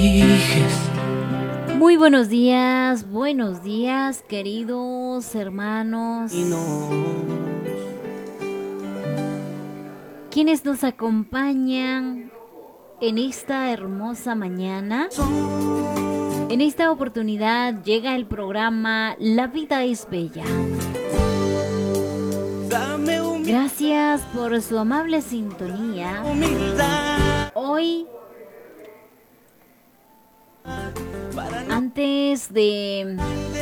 Muy buenos días, queridos hermanos, quienes nos acompañan en esta hermosa mañana. En esta oportunidad llega el programa La Vida es Bella. Gracias por su amable sintonía. Hoy, antes de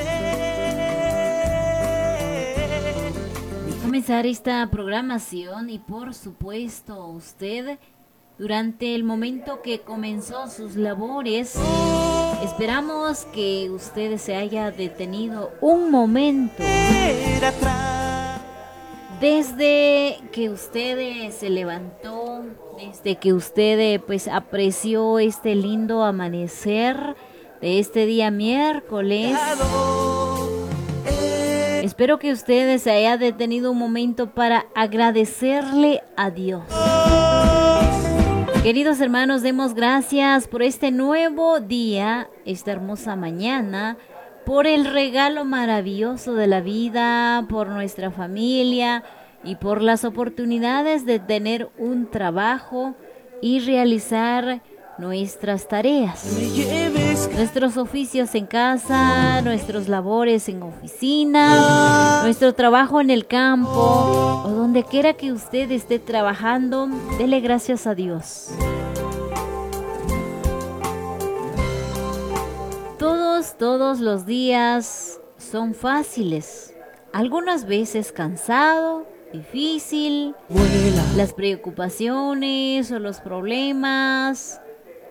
comenzar esta programación, y por supuesto usted, durante el momento que comenzó sus labores, esperamos que usted se haya detenido un momento. Desde que usted se levantó, desde que usted apreció este lindo amanecer de este día miércoles, espero que usted se haya detenido un momento para agradecerle a Dios. Queridos hermanos, demos gracias por este nuevo día, esta hermosa mañana, por el regalo maravilloso de la vida, por nuestra familia y por las oportunidades de tener un trabajo y realizar nuestras tareas, nuestros oficios en casa, nuestros labores en oficina, nuestro trabajo en el campo o donde quiera que usted esté trabajando. Dele gracias a Dios. Todos los días son fáciles, algunas veces cansado, difícil, las preocupaciones o los problemas.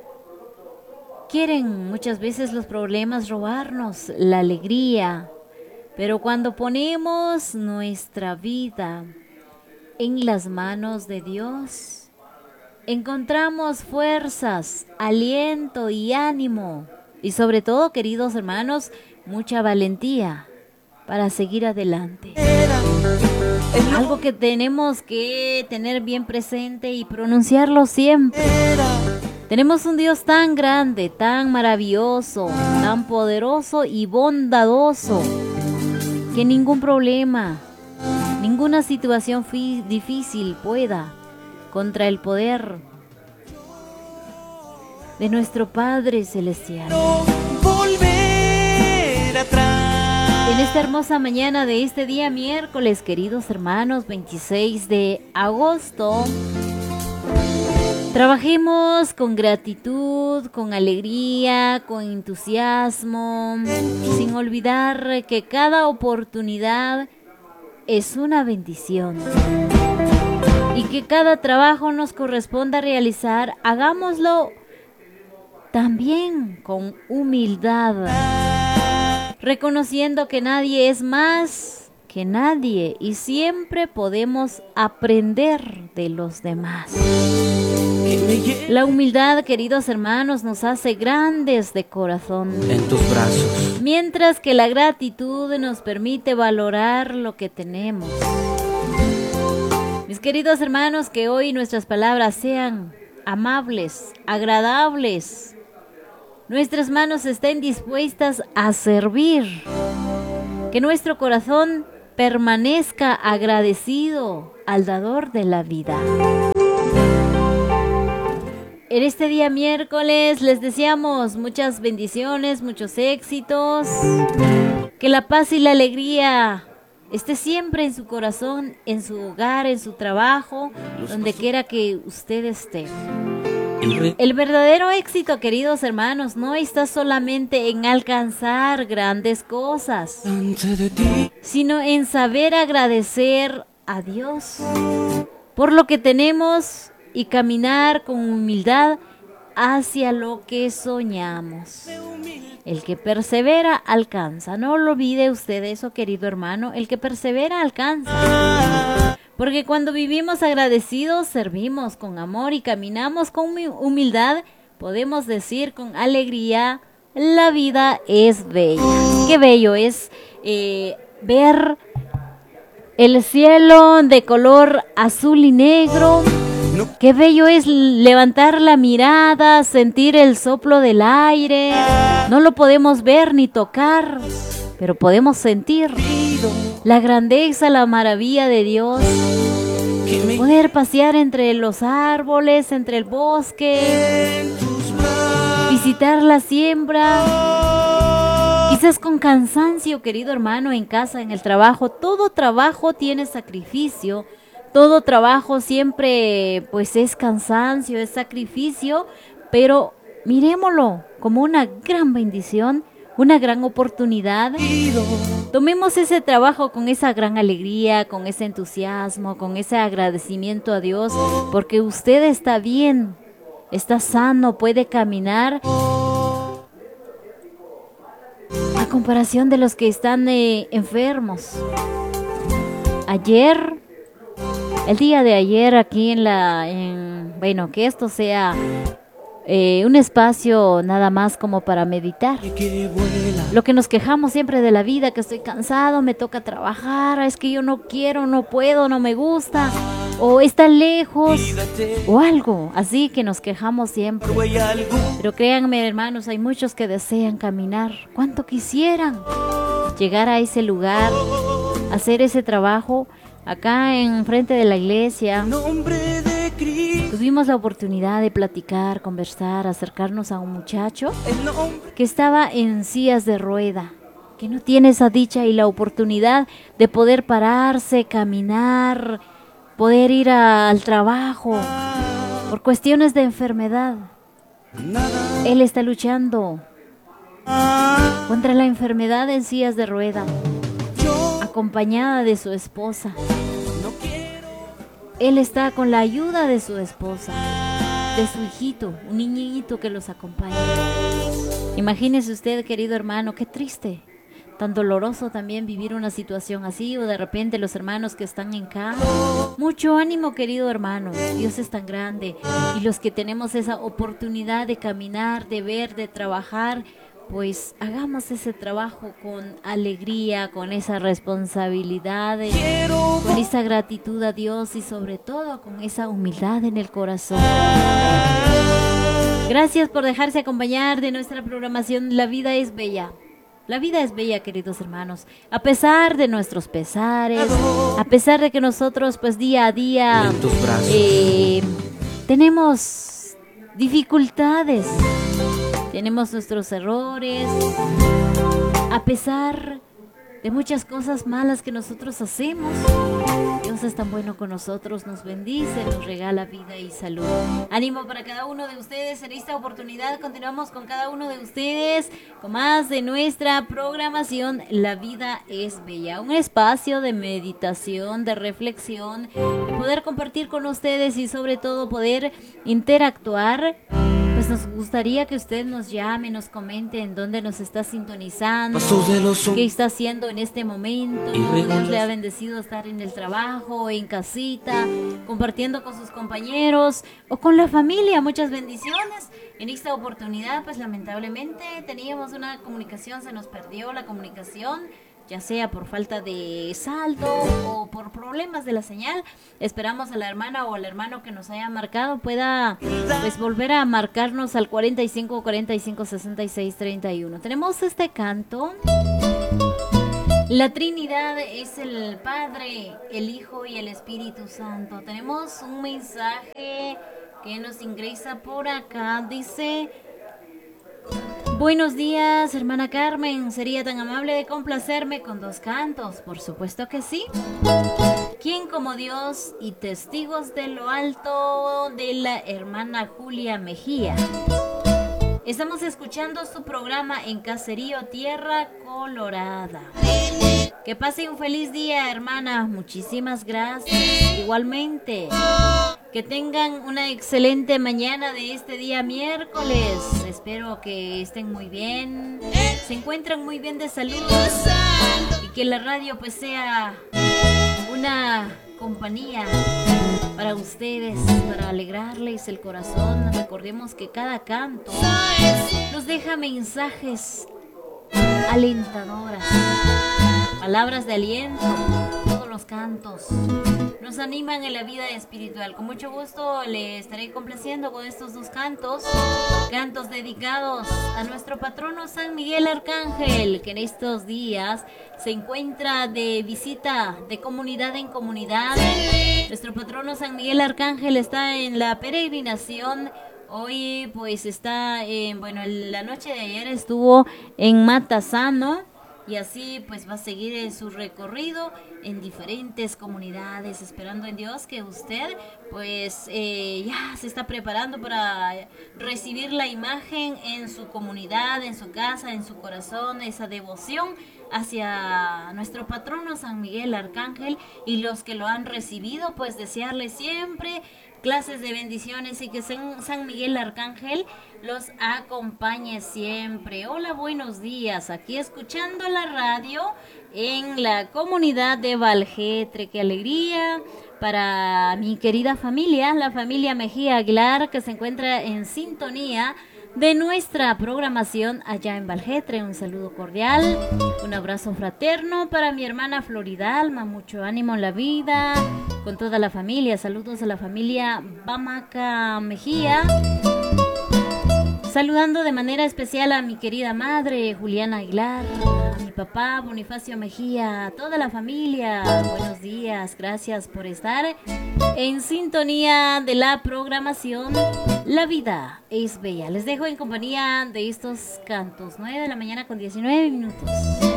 Quieren muchas veces los problemas robarnos la alegría, pero cuando ponemos nuestra vida en las manos de Dios, encontramos fuerzas, aliento y ánimo. Y sobre todo, queridos hermanos, mucha valentía para seguir adelante. Algo que tenemos que tener bien presente y pronunciarlo siempre. Tenemos un Dios tan grande, tan maravilloso, tan poderoso y bondadoso, que ningún problema, ninguna situación difícil pueda contra el poder de nuestro Padre Celestial. En esta hermosa mañana de este día miércoles, queridos hermanos, 26 de agosto, trabajemos con gratitud, con alegría, con entusiasmo, sin olvidar que cada oportunidad es una bendición. Y que cada trabajo nos corresponda realizar, hagámoslo también con humildad, reconociendo que nadie es más que nadie y siempre podemos aprender de los demás. La humildad, queridos hermanos, nos hace grandes de corazón. En tus brazos. Mientras que la gratitud nos permite valorar lo que tenemos. Mis queridos hermanos, que hoy nuestras palabras sean amables, agradables. Nuestras manos estén dispuestas a servir. Que nuestro corazón permanezca agradecido al dador de la vida. En este día miércoles les deseamos muchas bendiciones, muchos éxitos. Que la paz y la alegría esté siempre en su corazón, en su hogar, en su trabajo, donde quiera que usted esté. El verdadero éxito, queridos hermanos, no está solamente en alcanzar grandes cosas, sino en saber agradecer a Dios por lo que tenemos y caminar con humildad hacia lo que soñamos. El que persevera alcanza. No lo olvide usted eso, querido hermano. El que persevera alcanza. Porque cuando vivimos agradecidos, servimos con amor y caminamos con humildad, podemos decir con alegría, la vida es bella. Qué bello es ver el cielo de color azul y negro, Qué bello es levantar la mirada, sentir el soplo del aire. No lo podemos ver ni tocar, pero podemos sentir la grandeza, la maravilla de Dios. Poder pasear entre los árboles, entre el bosque, visitar la siembra, quizás con cansancio, querido hermano, en casa, en el trabajo. Todo trabajo tiene sacrificio, todo trabajo siempre pues es cansancio, es sacrificio, pero miremoslo como una gran bendición, una gran oportunidad. Tomemos ese trabajo con esa gran alegría, con ese entusiasmo, con ese agradecimiento a Dios, porque usted está bien, está sano, puede caminar. A comparación de los que están enfermos. El día de ayer aquí bueno, que esto sea un espacio nada más como para meditar. Lo que nos quejamos siempre de la vida, que estoy cansado, me toca trabajar, es que yo no quiero, no puedo, no me gusta, o está lejos, o algo así que nos quejamos siempre. Pero créanme, hermanos, hay muchos que desean caminar. ¿Cuánto quisieran llegar a ese lugar, hacer ese trabajo? Acá en frente de la iglesia tuvimos la oportunidad de platicar, conversar, acercarnos a un muchacho que estaba en sillas de rueda, que no tiene esa dicha y la oportunidad de poder pararse, caminar, poder ir al trabajo por cuestiones de enfermedad. Él está luchando contra la enfermedad en sillas de rueda, acompañada de su esposa. Él está con la ayuda de su esposa, de su hijito, un niñito que los acompaña. Imagínese usted, querido hermano, qué triste, tan doloroso también vivir una situación así, o de repente los hermanos que están en cama. Mucho ánimo, querido hermano, Dios es tan grande, y los que tenemos esa oportunidad de caminar, de ver, de trabajar, pues hagamos ese trabajo con alegría, con esa responsabilidad, con esa gratitud a Dios y sobre todo con esa humildad en el corazón. Gracias por dejarse acompañar de nuestra programación. La vida es bella. La vida es bella, queridos hermanos. A pesar de nuestros pesares, a pesar de que nosotros pues día a día tenemos dificultades, tenemos nuestros errores, a pesar de muchas cosas malas que nosotros hacemos, Dios es tan bueno con nosotros, nos bendice, nos regala vida y salud. Ánimo para cada uno de ustedes. En esta oportunidad continuamos con cada uno de ustedes con más de nuestra programación La Vida es Bella, un espacio de meditación, de reflexión, de poder compartir con ustedes y sobre todo poder interactuar. Pues nos gustaría que usted nos llame, nos comente en dónde nos está sintonizando, qué está haciendo en este momento. Dios le ha bendecido estar en el trabajo, en casita, compartiendo con sus compañeros o con la familia. Muchas bendiciones. En esta oportunidad, pues lamentablemente teníamos una comunicación, se nos perdió la comunicación, ya sea por falta de saldo o por problemas de la señal. Esperamos a la hermana o al hermano que nos haya marcado pueda pues volver a marcarnos al 45 45 66 31. Tenemos este canto. La Trinidad es el Padre, el Hijo y el Espíritu Santo. Tenemos un mensaje que nos ingresa por acá. Dice: buenos días, hermana Carmen. ¿Sería tan amable de complacerme con 2 cantos? Por supuesto que sí. ¿Quién como Dios? Y Testigos de lo Alto, de la hermana Julia Mejía. Estamos escuchando su programa en Caserío Tierra Colorada. Que pase un feliz día, hermana. Muchísimas gracias. Igualmente. Que tengan una excelente mañana de este día miércoles. Espero que estén muy bien, se encuentren muy bien de salud y que la radio pues sea una compañía para ustedes, para alegrarles el corazón. Recordemos que cada canto nos deja mensajes alentadoras, palabras de aliento. Todos los cantos nos animan en la vida espiritual. Con mucho gusto le estaré complaciendo con estos dos cantos, cantos dedicados a nuestro patrono San Miguel Arcángel, que en estos días se encuentra de visita de comunidad en comunidad. Nuestro patrono San Miguel Arcángel está en la peregrinación. Hoy pues está, la noche de ayer estuvo en Matasano y así pues va a seguir en su recorrido en diferentes comunidades, esperando en Dios que usted pues ya se está preparando para recibir la imagen en su comunidad, en su casa, en su corazón, esa devoción hacia nuestro patrono San Miguel Arcángel, y los que lo han recibido pues desearle siempre clases de bendiciones y que San Miguel Arcángel los acompañe siempre. Hola, buenos días, aquí escuchando la radio en la comunidad de Valjetre. Qué alegría para mi querida familia, la familia Mejía Aguilar, que se encuentra en sintonía de nuestra programación allá en Valjetre. Un saludo cordial, un abrazo fraterno para mi hermana Floridalma, mucho ánimo en la vida, con toda la familia. Saludos a la familia Bamaca Mejía, saludando de manera especial a mi querida madre Juliana Aguilar, a mi papá Bonifacio Mejía, a toda la familia. Buenos días, gracias por estar en sintonía de la programación La Vida es Bella. Les dejo en compañía de estos cantos, 9 de la mañana con 19 minutos.